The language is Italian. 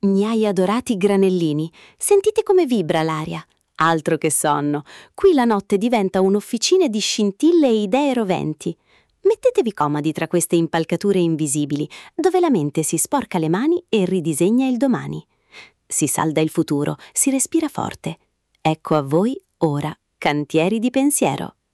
Miei adorati granellini, sentite come vibra l'aria. Altro che sonno. Qui la notte diventa un'officina di scintille e idee roventi. Mettetevi comodi tra queste impalcature invisibili, dove la mente si sporca le mani e ridisegna il domani. Si salda il futuro, si respira forte. Ecco a voi, ora, Cantieri di pensiero.